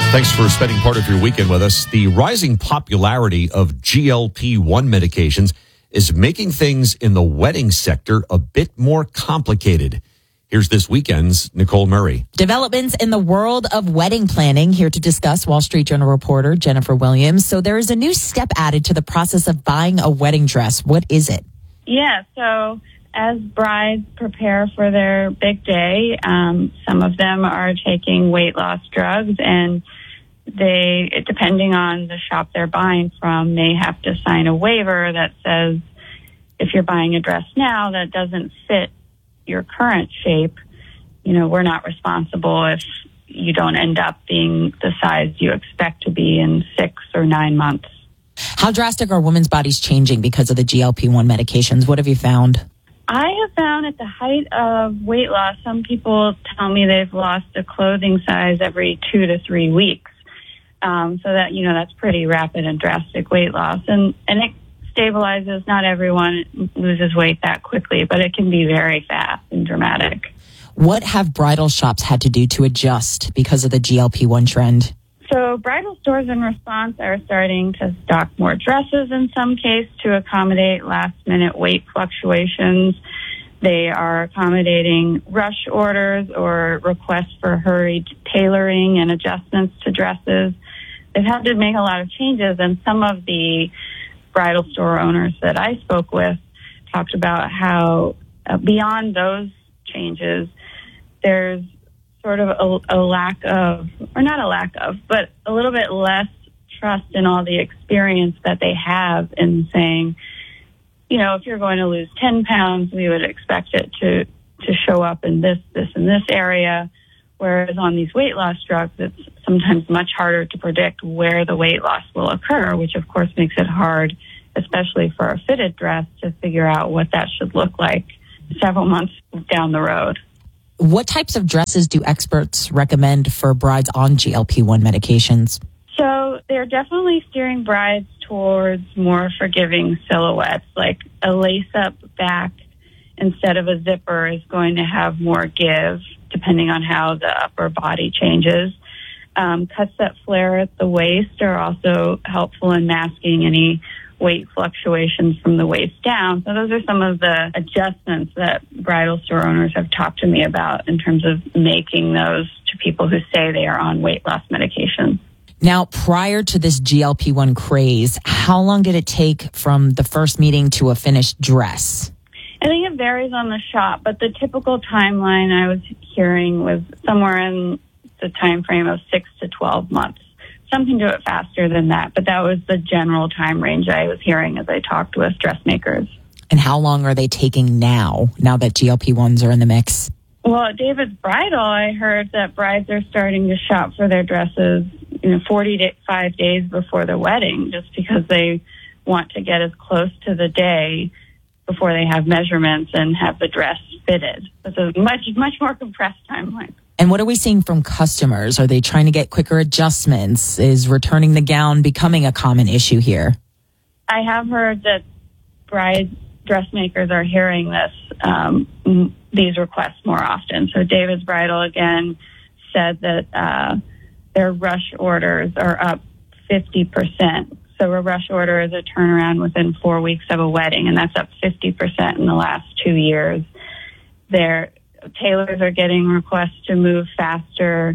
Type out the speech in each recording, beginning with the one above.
Thanks for spending part of your weekend with us. The rising popularity of GLP-1 medications is making things in the wedding sector a bit more complicated. Here's this weekend's Nicole Murray. Developments in the world of wedding planning. Here to discuss, Wall Street Journal reporter Jennifer Williams. So there is a new step added to the process of buying a wedding dress. What is it? Yeah, so as brides prepare for their big day, some of them are taking weight loss drugs, and they, depending on the shop they're buying from, may have to sign a waiver that says if you're buying a dress now that doesn't fit your current shape, we're not responsible if you don't end up being the size you expect to be in 6 or 9 months. How drastic are women's bodies changing because of the GLP-1 medications? What have you found? I have found at the height of weight loss, some people tell me they've lost a clothing size every 2 to 3 weeks. So that, that's pretty rapid and drastic weight loss. And it stabilizes. Not everyone loses weight that quickly, but it can be very fast and dramatic. What have bridal shops had to do to adjust because of the GLP-1 trend? So bridal stores in response are starting to stock more dresses in some case to accommodate last-minute weight fluctuations. They are accommodating rush orders or requests for hurried tailoring and adjustments to dresses. They've had to make a lot of changes, and some of the bridal store owners that I spoke with talked about how beyond those changes, there's sort of a lack of, or not a lack of, but a little bit less trust in all the experience that they have in saying, if you're going to lose 10 pounds, we would expect it to show up in this, and this area. Whereas on these weight loss drugs, it's sometimes much harder to predict where the weight loss will occur, which of course makes it hard, especially for a fitted dress, to figure out what that should look like several months down the road. What types of dresses do experts recommend for brides on GLP-1 medications? So they're definitely steering brides towards more forgiving silhouettes, like a lace-up back instead of a zipper is going to have more give, depending on how the upper body changes. Cuts that flare at the waist are also helpful in masking any weight fluctuations from the waist down. So those are some of the adjustments that bridal store owners have talked to me about in terms of making those to people who say they are on weight loss medication. Now, prior to this GLP-1 craze, how long did it take from the first meeting to a finished dress? I think it varies on the shop, but the typical timeline I was hearing was somewhere in the time frame of 6 to 12 months. Some can do it faster than that, but that was the general time range I was hearing as I talked with dressmakers. And how long are they taking now that GLP-1s are in the mix? Well, at David's Bridal, I heard that brides are starting to shop for their dresses 45 days before the wedding, just because they want to get as close to the day before they have measurements and have the dress fitted. It's a much more compressed timeline. And what are we seeing from customers? Are they trying to get quicker adjustments? Is returning the gown becoming a common issue here? I have heard that bride dressmakers are hearing these requests more often. So David's Bridal, again, said that their rush orders are up 50%. So a rush order is a turnaround within 4 weeks of a wedding, and that's up 50% in the last 2 years. Their tailors are getting requests to move faster.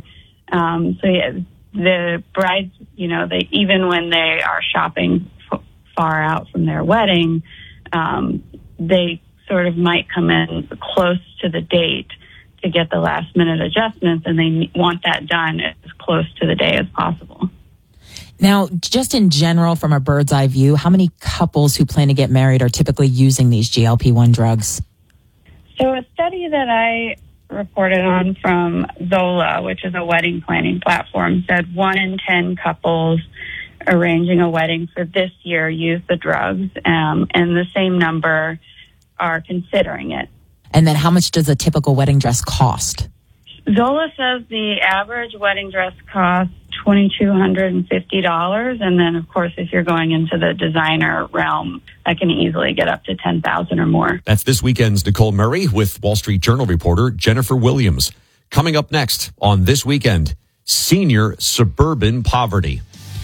The brides, they, even when they are shopping far out from their wedding, they sort of might come in close to the date to get the last minute adjustments, and they want that done as close to the day as possible. Now, just in general, from a bird's eye view, how many couples who plan to get married are typically using these GLP-1 drugs? So a study that I reported on from Zola, which is a wedding planning platform, said 1 in 10 couples arranging a wedding for this year use the drugs, and the same number are considering it. And then how much does a typical wedding dress cost? Zola says the average wedding dress costs $2,250. And then, of course, if you're going into the designer realm, that can easily get up to $10,000 or more. That's this weekend's Nicole Murray with Wall Street Journal reporter Jennifer Williams. Coming up next on This Weekend, senior suburban poverty.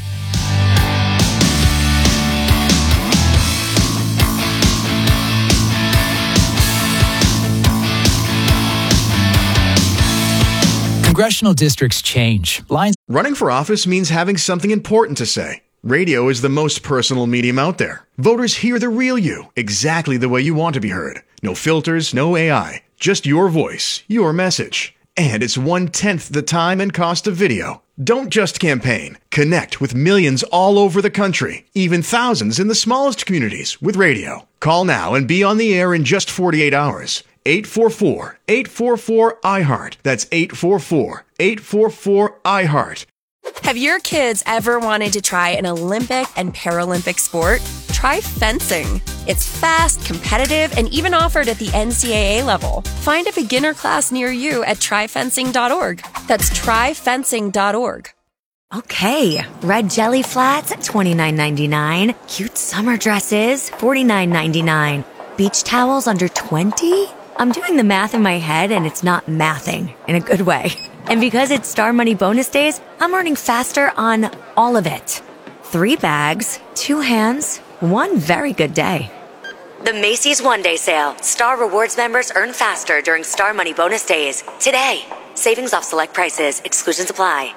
Congressional districts change. Running for office means having something important to say. Radio is the most personal medium out there. Voters hear the real you, exactly the way you want to be heard. No filters, no AI, just your voice, your message. And it's 1/10 the time and cost of video. Don't just campaign. Connect with millions all over the country, even thousands in the smallest communities with radio. Call now and be on the air in just 48 hours. 844-844-iHeart. That's 844-844-iHeart. Have your kids ever wanted to try an Olympic and Paralympic sport? Try fencing. It's fast, competitive, and even offered at the NCAA level. Find a beginner class near you at tryfencing.org. That's tryfencing.org. Okay, red jelly flats at $29.99. Cute summer dresses, $49.99. Beach towels under $20? I'm doing the math in my head and it's not mathing in a good way. And because it's Star Money bonus days, I'm earning faster on all of it. 3 bags, 2 hands, 1 very good day. The Macy's One Day Sale. Star Rewards members earn faster during Star Money bonus days. Today. Savings off select prices. Exclusions apply.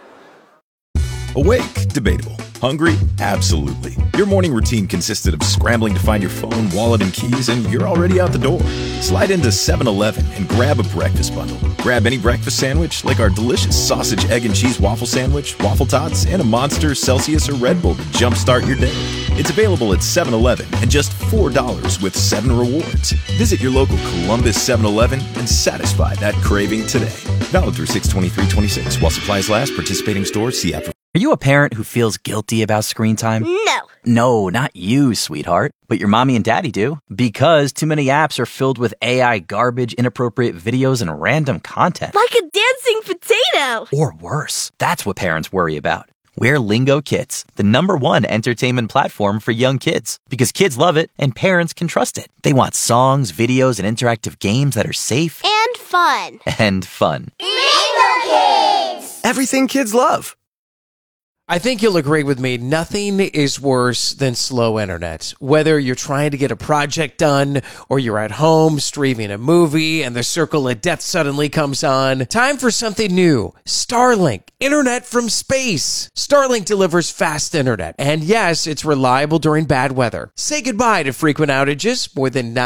Awake? Debatable. Hungry? Absolutely. Your morning routine consisted of scrambling to find your phone, wallet, and keys, and you're already out the door. Slide into 7-Eleven and grab a breakfast bundle. Grab any breakfast sandwich, like our delicious sausage, egg, and cheese waffle sandwich, waffle tots, and a Monster, Celsius, or Red Bull to jumpstart your day. It's available at 7-Eleven and just $4 with 7 rewards. Visit your local Columbus 7-Eleven and satisfy that craving today. Valid through 6/23/26. While supplies last, participating stores, see app. Are you a parent who feels guilty about screen time? No. No, not you, sweetheart. But your mommy and daddy do. Because too many apps are filled with AI garbage, inappropriate videos, and random content. Like a dancing potato. Or worse. That's what parents worry about. We're Lingo Kids, the #1 entertainment platform for young kids. Because kids love it and parents can trust it. They want songs, videos, and interactive games that are safe. And fun. And fun. Lingo Kids. Everything kids love. I think you'll agree with me, nothing is worse than slow internet. Whether you're trying to get a project done or you're at home streaming a movie and the circle of death suddenly comes on, time for something new. Starlink, internet from space. Starlink delivers fast internet. And yes, it's reliable during bad weather. Say goodbye to frequent outages, more than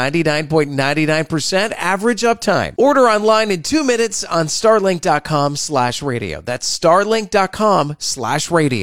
99.99% average uptime. Order online in 2 minutes on starlink.com/radio. That's starlink.com/radio.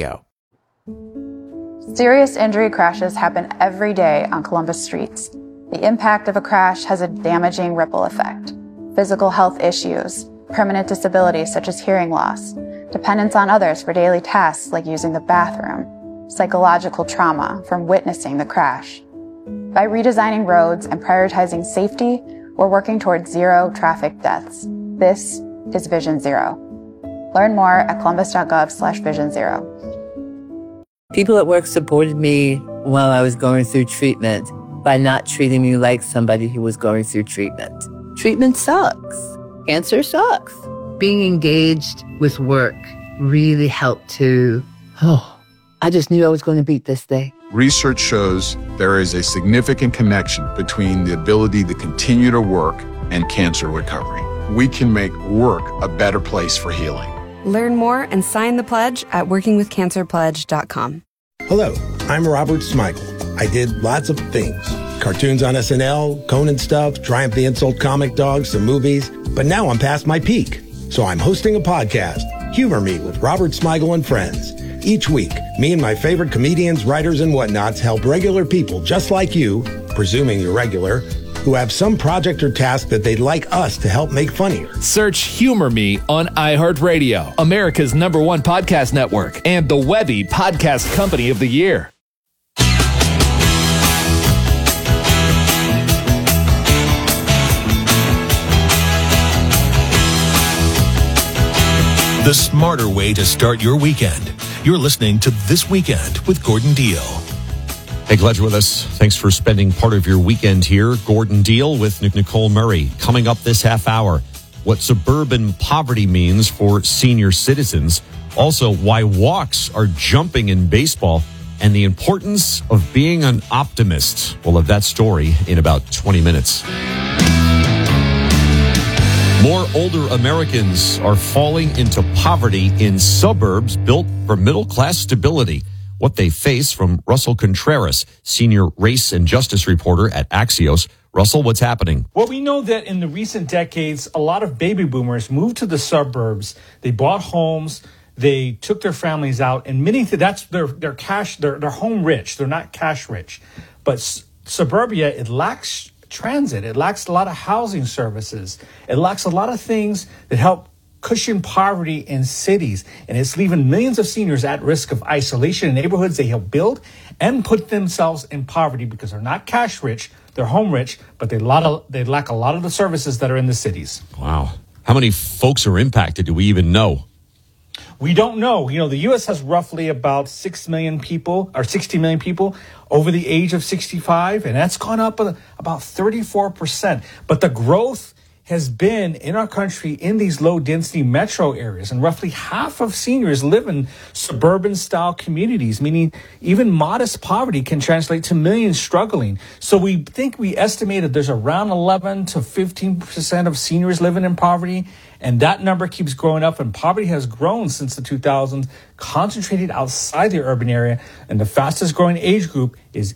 Serious injury crashes happen every day on Columbus streets. The impact of a crash has a damaging ripple effect. Physical health issues, permanent disabilities such as hearing loss, dependence on others for daily tasks like using the bathroom, psychological trauma from witnessing the crash. By redesigning roads and prioritizing safety, we're working towards 0 traffic deaths. This is Vision Zero. Learn more at columbus.gov/Vision Zero. People at work supported me while I was going through treatment by not treating me like somebody who was going through treatment. Treatment sucks. Cancer sucks. Being engaged with work really helped to, I just knew I was going to beat this thing. Research shows there is a significant connection between the ability to continue to work and cancer recovery. We can make work a better place for healing. Learn more and sign the pledge at workingwithcancerpledge.com. Hello, I'm Robert Smigel. I did lots of things. Cartoons on SNL, Conan stuff, Triumph the Insult Comic Dogs, some movies. But now I'm past my peak. So I'm hosting a podcast, Humor Me with Robert Smigel and Friends. Each week, me and my favorite comedians, writers, and whatnots help regular people just like you, presuming you're regular, who have some project or task that they'd like us to help make funnier. Search Humor Me on iHeartRadio, America's #1 podcast network, and the Webby Podcast Company of the Year. The smarter way to start your weekend. You're listening to This Weekend with Gordon Deal. Hey, glad you're with us. Thanks for spending part of your weekend here. Gordon Deal with Nicole Murray. Coming up this half hour, what suburban poverty means for senior citizens. Also, why walks are jumping in baseball and the importance of being an optimist. We'll have that story in about 20 minutes. More older Americans are falling into poverty in suburbs built for middle-class stability. What they face from Russell Contreras, senior race and justice reporter at Axios. Russell, what's happening? Well, we know that in the recent decades, a lot of baby boomers moved to the suburbs. They bought homes. They took their families out, and many that's they're home rich. They're not cash rich. But suburbia, it lacks transit. It lacks a lot of housing services. It lacks a lot of things that help cushion poverty in cities, and it's leaving millions of seniors at risk of isolation in neighborhoods they help build and put themselves in poverty because they're not cash rich, they're home rich, but they lack a lot of the services that are in the cities. Wow. How many folks are impacted? Do we even know? We don't know. You know, the U.S. has roughly about 6 million people or 60 million people over the age of 65, and that's gone up about 34%. But the growth has been in our country in these low-density metro areas, and roughly half of seniors live in suburban-style communities, meaning even modest poverty can translate to millions struggling. So we estimated there's around 11 to 15% of seniors living in poverty, and that number keeps growing up, and poverty has grown since the 2000s, concentrated outside the urban area, and the fastest-growing age group is